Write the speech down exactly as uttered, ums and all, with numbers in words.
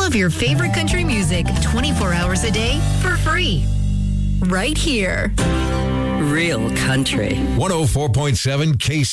of your favorite country music twenty-four hours a day for free. Right here. Real country. one oh four point seven K C